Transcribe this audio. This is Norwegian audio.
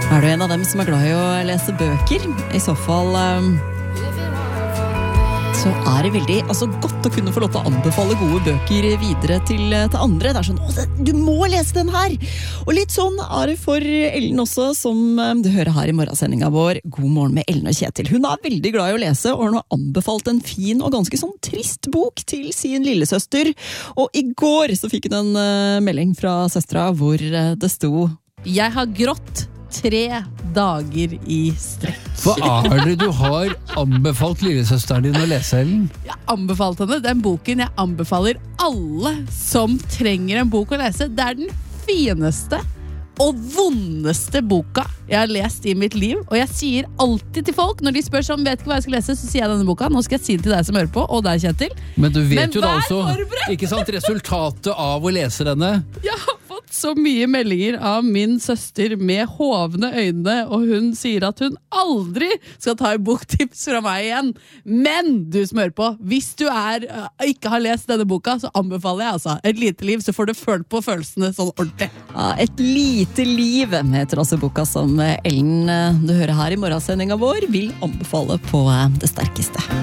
Er du en av dem som glad I å lese bøker? I så fall så det veldig godt å kunne få lov til å anbefale gode bøker videre til andre. Det sånn, du må lese den her! Og litt sånn det for Ellen også, som du hører her I morgensendingen vår. God morgen med Ellen og Kjetil. Hun veldig glad I å lese, og hun har anbefalt en fin og ganske sånn trist bok til sin lillesøster. Og I går så fikk hun en melding fra søstera hvor det sto: Jeg har grått 3 dager I strekk. Hva det du har anbefalt lillesøsteren din å lese, Ellen? Jeg anbefalt henne den boken jeg anbefaler alle som trenger en bok å lese. Det den fineste og vondeste boka jeg har lest I mitt liv. Og jeg sier alltid til folk, når de spør sånn, vet ikke hva jeg skal lese, så sier jeg denne boka. Nå skal jeg si det til deg som hører på, og deg, Kjetil. Men du vet jo da også, ikke sant, resultatet av å lese denne? Jeg har fått så mye meldinger av min søster med hovne øyne, og hun sier at hun aldri skal ta en boktips fra meg igjen. Men du som hører på, hvis du ikke har lest denne boka, så anbefaler jeg altså Et lite liv, så får du følt på følelsene sånn ordentlig. Ja, Et lite liv heter også boka som Ellen, du hører her I morgensendingen vår, vil anbefale på det sterkeste.